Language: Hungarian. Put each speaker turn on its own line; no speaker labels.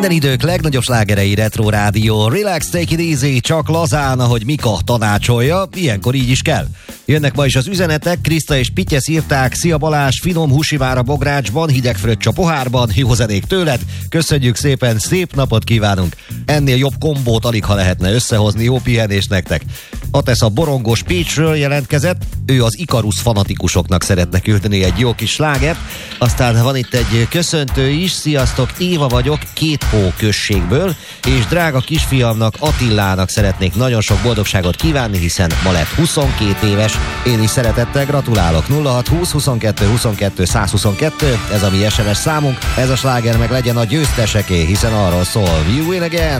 Minden idők legnagyobb slágerei Retro Rádió. Relax, take it easy, csak lazán, ahogy Mika tanácsolja, ilyenkor így is kell. Jönnek ma is az üzenetek, Kriszta és Pityesz írták: szia Balázs, finom húsivár a bográcsban, hideg fröccs a pohárban, jó zenék tőled, köszönjük szépen, szép napot kívánunk. Ennél jobb kombót alig ha lehetne összehozni, jó pihenést nektek. Atesz a borongos Pécsről jelentkezett, ő az Ikarus fanatikusoknak szeretne küldeni egy jó kis slágert. Aztán van itt egy köszöntő is: sziasztok, Éva vagyok, Kéthó községből, és drága kisfiamnak, Attilának szeretnék nagyon sok boldogságot kívánni, hiszen ma lett 22 éves. Én is szeretettel gratulálok. 0620 22 22 122, ez a mi SMS számunk, ez a sláger meg legyen a győzteseké, hiszen arról szól: You win again!